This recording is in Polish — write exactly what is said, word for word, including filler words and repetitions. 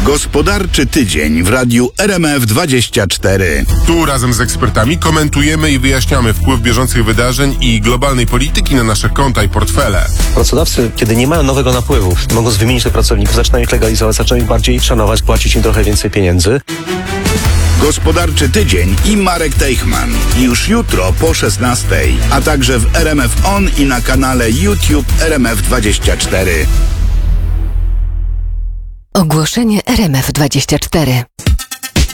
Gospodarczy tydzień w radiu R M F dwadzieścia cztery. Tu razem z ekspertami komentujemy i wyjaśniamy wpływ bieżących wydarzeń i globalnej polityki na nasze konta i portfele. Pracodawcy, kiedy nie mają nowego napływu, mogąc wymienić tych pracowników, zaczynają ich legalizować, zaczynają ich bardziej szanować, płacić im trochę więcej pieniędzy. Gospodarczy tydzień i Marek Teichman. Już jutro po szesnastej, a także w R M F On i na kanale YouTube R M F dwadzieścia cztery. Ogłoszenie R M F dwadzieścia cztery.